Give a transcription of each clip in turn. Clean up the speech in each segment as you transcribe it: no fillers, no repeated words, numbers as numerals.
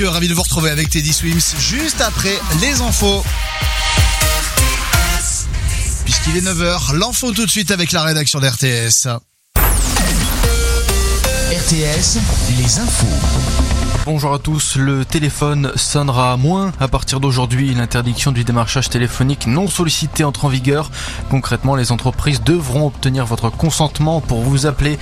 Ravi de vous retrouver avec Teddy Swims juste après les infos. Puisqu'il est 9h, l'info tout de suite avec la rédaction d'RTS. RTS, les infos. Bonjour à tous, le téléphone sonnera moins à partir d'aujourd'hui. L'interdiction du démarchage téléphonique non sollicité entre en vigueur. Concrètement, les entreprises devront obtenir votre consentement pour vous appeler.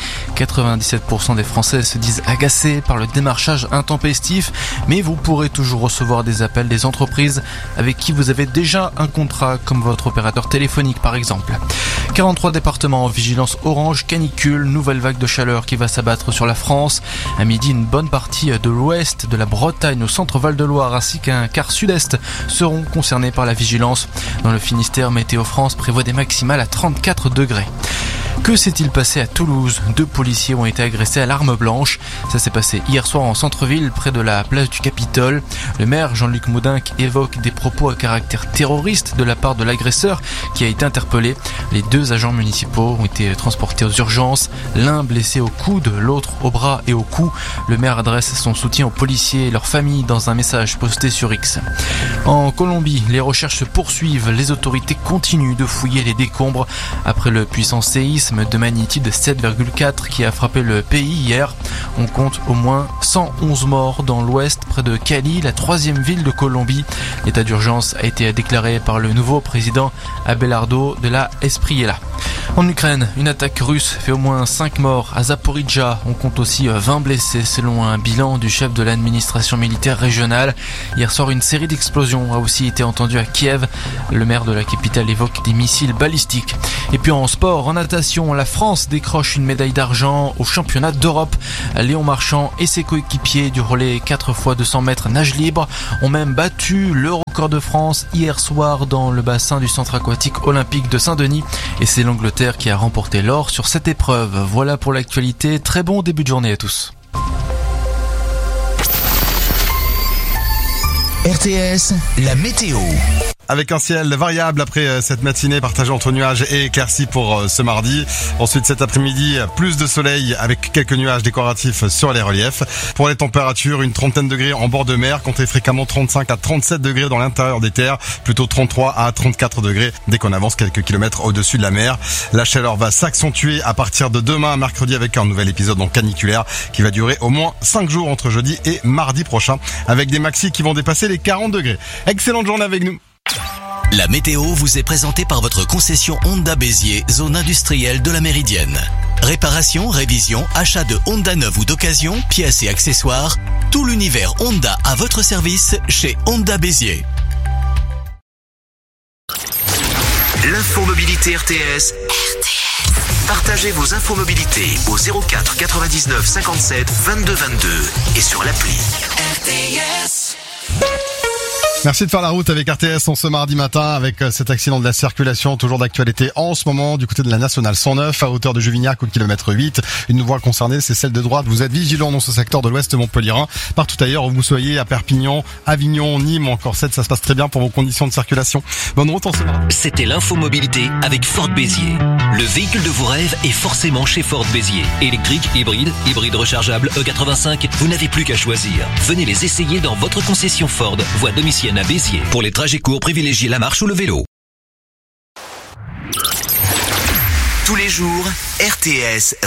97% des Français se disent agacés par le démarchage intempestif, mais vous pourrez toujours recevoir des appels des entreprises avec qui vous avez déjà un contrat, comme votre opérateur téléphonique par exemple. 43 départements en vigilance orange, canicule, nouvelle vague de chaleur qui va s'abattre sur la France. À midi, une bonne partie de l'ouest, de la Bretagne au centre Val-de-Loire ainsi qu'un quart sud-est seront concernés par la vigilance. Dans le Finistère, Météo France prévoit des maximales à 34 degrés. Que s'est-il passé à Toulouse ? 2 policiers ont été agressés à l'arme blanche. Ça s'est passé hier soir en centre-ville, près de la place du Capitole. Le maire Jean-Luc Moudinque évoque des propos à caractère terroriste de la part de l'agresseur qui a été interpellé. Les 2 agents municipaux ont été transportés aux urgences. L'un blessé au coude, l'autre au bras et au cou. Le maire adresse son soutien aux policiers et leurs familles dans un message posté sur X. En Colombie, les recherches se poursuivent. Les autorités continuent de fouiller les décombres après le puissant séisme de magnitude 7,4 qui a frappé le pays hier. On compte au moins 111 morts dans l'ouest, près de Cali, la 3e ville de Colombie. L'état d'urgence a été déclaré par le nouveau président Abelardo de la Espriella. En Ukraine, une attaque russe fait au moins 5 morts à Zaporizhzhia. On compte aussi 20 blessés selon un bilan du chef de l'administration militaire régionale. Hier soir, une série d'explosions a aussi été entendue à Kiev. Le maire de la capitale évoque des missiles balistiques. Et puis en sport, en natation, la France décroche une médaille d'argent au championnat d'Europe. Léon Marchand et ses coéquipiers du relais 4 x 200 mètres nage libre ont même battu le record de France hier soir dans le bassin du centre aquatique olympique de Saint-Denis. Et c'est l'Angleterre qui a remporté l'or sur cette épreuve. Voilà pour l'actualité. Très bon début de journée à tous. RTS, la météo. Avec un ciel variable après cette matinée partagée entre nuages et éclaircies pour ce mardi. Ensuite cet après-midi, plus de soleil avec quelques nuages décoratifs sur les reliefs. Pour les températures, une trentaine de degrés en bord de mer, comptez fréquemment 35 à 37 degrés dans l'intérieur des terres, plutôt 33 à 34 degrés dès qu'on avance quelques kilomètres au-dessus de la mer. La chaleur va s'accentuer à partir de demain, mercredi, avec un nouvel épisode caniculaire qui va durer au moins 5 jours entre jeudi et mardi prochain, avec des maxis qui vont dépasser les 40 degrés. Excellente journée avec nous. La météo vous est présentée par votre concession Honda Béziers, zone industrielle de la Méridienne. Réparation, révision, achat de Honda neuve ou d'occasion, pièces et accessoires, tout l'univers Honda à votre service chez Honda Béziers. L'infomobilité RTS. Partagez vos infomobilités au 04 99 57 22 22 et sur l'appli RTS. Merci de faire la route avec RTS en ce mardi matin avec cet accident de la circulation toujours d'actualité en ce moment du côté de la Nationale 109 à hauteur de Juvignac au kilomètre 8. Une voie concernée, c'est celle de droite. Vous êtes vigilants dans ce secteur de l'ouest montpelliérain. Partout ailleurs où vous soyez, à Perpignan, Avignon, Nîmes ou encore Sète, ça se passe très bien pour vos conditions de circulation. Bonne route en ce mardi. C'était l'infomobilité avec Ford Béziers. Le véhicule de vos rêves est forcément chez Ford Béziers. Électrique, hybride rechargeable, E85, vous n'avez plus qu'à choisir. Venez les essayer dans votre concession Ford, voie Domitienne à Béziers. Pour les trajets courts, privilégiez la marche ou le vélo. Tous les jours, RTS